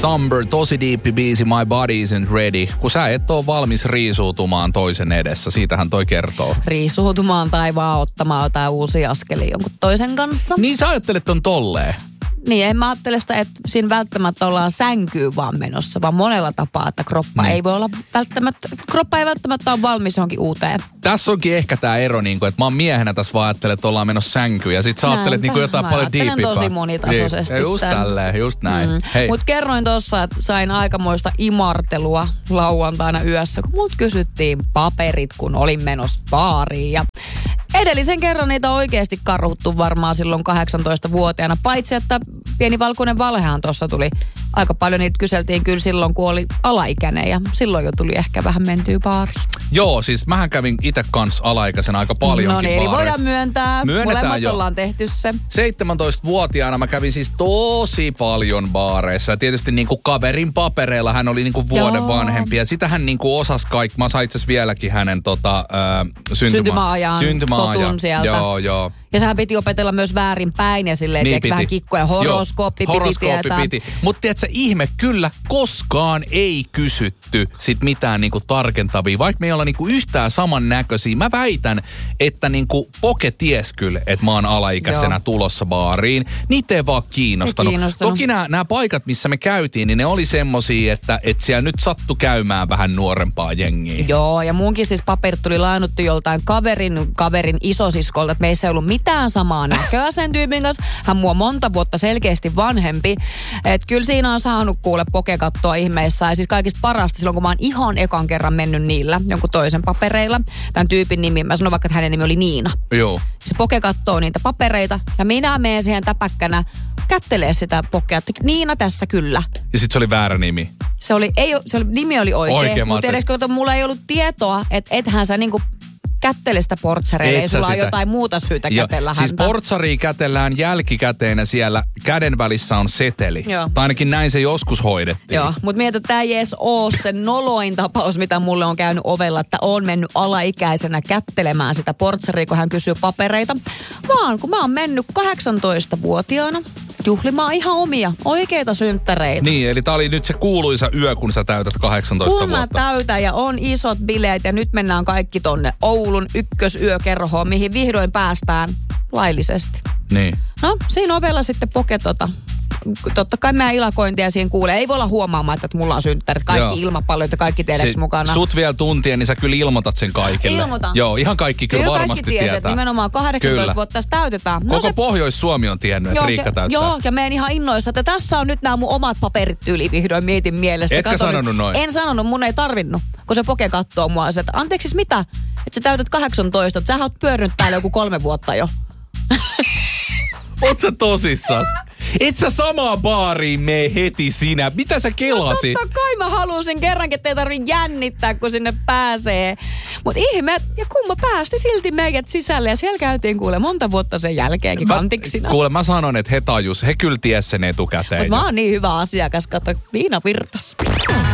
Somber, tosi diippi biisi, My Body Isn't Ready. Kun sä et ole valmis riisuutumaan toisen edessä, siitähän toi kertoo. Riisuutumaan tai vaan ottamaan jotain uusia askelia jonkun toisen kanssa. Niin sä ajattelet on tolleen? Niin, en mä ajattele sitä, että siinä välttämättä ollaan sänkyyn vaan menossa, vaan monella tapaa, että kroppa niin. ei välttämättä ole valmis johonkin uuteen. Tässä onkin ehkä tää ero, niin kuin, että mä oon miehenä tässä vaan ajattelen, että ollaan menossa sänkyyn ja sit sä ajattelet niin kuin jotain paljon diipipää. Mä tosi monitasoisesti. Niin, just tälleen, just näin. Mut kerroin tossa, että sain aikamoista imartelua lauantaina yössä, kun mut kysyttiin paperit, kun olin menossa baariin. Ja edellisen kerran niitä on oikeasti karhuttu varmaan silloin 18-vuotiaana, paitsi että pieni valkoinen valhehan tuossa tuli. Aika paljon niitä kyseltiin kyllä silloin, kun oli alaikäinen ja silloin jo tuli ehkä vähän mentyä baariin. Joo, siis mähän kävin itse kanssa alaikäisen aika paljonkin No niin, eli baareissa. voidaan myöntää. Molemmat jo. ollaan tehty se. 17-vuotiaana mä kävin siis tosi paljon baareissa. Ja tietysti niinku kaverin papereilla hän oli niinku vuoden vanhempi. Ja sitähän niinku osas kaikki. Mä sain itse asiassa vieläkin hänen syntymäajan sotun sieltä. Joo. Ja sehän piti opetella myös väärinpäin ja silleen, niin vähän kikkoja. Horoskooppi piti tietää. Mutta tiedätkö, ihme kyllä, koskaan ei kysytty sit mitään niinku tarkentavia, vaikka me ei olla niinku yhtään samannäköisiä. Mä väitän, että niinku Poke ties kyllä, että mä oon alaikäisenä tulossa baariin. Niitä ei vaan kiinnostanut. Toki nämä paikat, missä me käytiin, niin ne oli semmosia, että siellä nyt sattui käymään vähän nuorempaa jengiä. Joo, ja munkin siis paperit tuli lainattu joltain kaverin isosiskolta, että meissä ei ollut mitään samaa näköä sen tyypin kanssa. Hän mua monta vuotta selkeästi vanhempi. Että kyllä siinä on saanut kuule Poke katsoa ihmeissään. Ja siis kaikista parasta silloin, kun mä oon ihan ekan kerran mennyt niillä, jonkun toisen papereilla. Tämän tyypin nimi, mä sanon vaikka, että hänen nimi oli Niina. Joo. Se Poke katsoo niitä papereita ja minä menen siihen täpäkkänä kättelee sitä Pokea, että Niina tässä kyllä. Ja sit se oli väärä nimi. Nimi oli oikein. Mutta edes kun mulla ei ollut tietoa, että ethän sä niinku kättele sitä portsareille, ei sulla ole jotain muuta syytä kätellä häntä. Siis portsaria kätellään jälkikäteen ja siellä käden välissä on seteli. Joo. Tai ainakin näin se joskus hoidettiin. Joo, mutta mietin, että tämä ei edes ole se noloin tapaus, mitä mulle on käynyt ovella, että on mennyt alaikäisenä kättelemään sitä portsaria, kun hän kysyy papereita. Vaan kun mä oon mennyt 18-vuotiaana juhlimaan ihan omia, oikeita synttäreitä. Niin, eli tää oli nyt se kuuluisa yö, kun sä täytät 18 vuotta. Kun mä täytän ja on isot bileet ja nyt mennään kaikki tonne Oulun ykkösyökerhoon, mihin vihdoin päästään laillisesti. Niin. No, siinä ovella sitten Poke totta kai meidän ilakointia siihen kuulee. Ei voi olla huomaamatta, että mulla on synttärit. Kaikki ilmapallot ja kaikki tiedäks mukana. Sut vielä tuntien, niin sä kyllä ilmoitat sen kaikille. Ilmoitan. Joo, ihan kaikki kyllä varmasti kaikki tietää. Että nimenomaan 18 kyllä. Vuotta tässä täytetään. No koko Pohjois-Suomi on tiennyt, että Riikka täyttää. Joo, ja menen ihan innoissa, että tässä on nyt nämä mun omat paperit tyyli vihdoin mietin mielestä. Etkä sanonut noin? En sanonut, mun ei tarvinnut. Kun se Poke kattoo mua, että anteeksi siis mitä? Että sä täytät 18, että sä oot pyörinyt täällä joku 3 vuotta jo. Oot sä tosissas? Et sä samaa baariin mene heti sinä. Mitä sä kelasit? No totta kai mä halusin kerrankin, että ei tarvitse jännittää, kun sinne pääsee. Mut ihme, ja kumma päästi silti meidät sisälle. Ja siellä käytiin kuule monta vuotta sen jälkeenkin kantiksina. Kuule mä sanon, että he kyllä ties sen etukäteen. Mut mä oon niin hyvä asiakas, kato, viina virtas.